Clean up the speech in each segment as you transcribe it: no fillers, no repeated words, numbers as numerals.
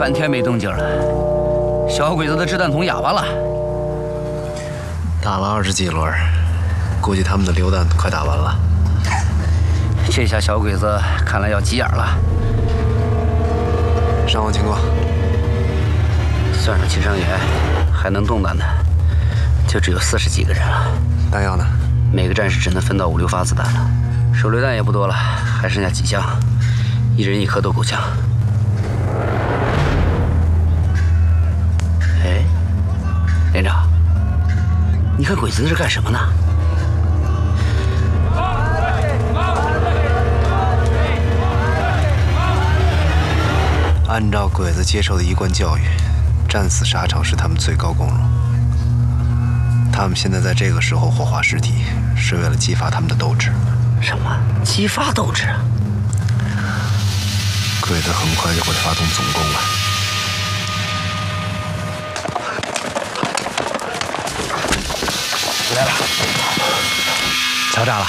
半天没动静了，小鬼子的掷弹筒哑巴了。 打了20几轮，估计他们的榴弹快打完了。 这下小鬼子看来要急眼了。 伤亡情况？ 算上秦商元，还能动弹的，就只有40几个人了。 弹药呢？ 每个战士只能分到5、6发子弹了，手榴弹也不多了，还剩下几箱，一人1颗斗狗枪。哎，连长，你看鬼子在这干什么呢？ 按照鬼子接受的一贯教育，战死沙场是他们最高光荣。他们现在在这个时候火化尸体，是为了激发他们的斗志。 什么？激发斗志啊？ 鬼子很快就会发动总攻了。 来了， 桥炸了，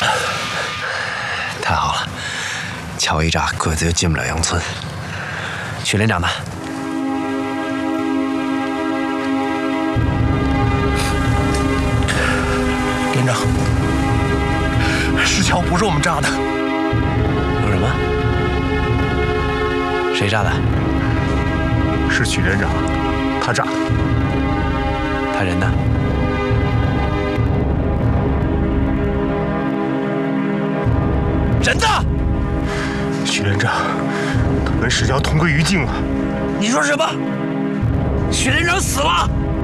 太好了！桥一炸，鬼子就进不了杨村。许连长呢？ 连长，石桥不是我们炸的。 有什么？谁炸的？ 是许连长，他炸的。 他人呢？ 人呢？许连长，他跟石桥同归于尽了。 你说什么？许连长死了？